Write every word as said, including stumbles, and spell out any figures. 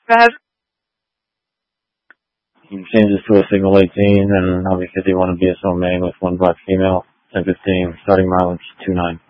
Go ahead. You change this to a signal eighteen, and obviously if you want to be a soul main with one black female, ten fifteen, starting mileage two nine.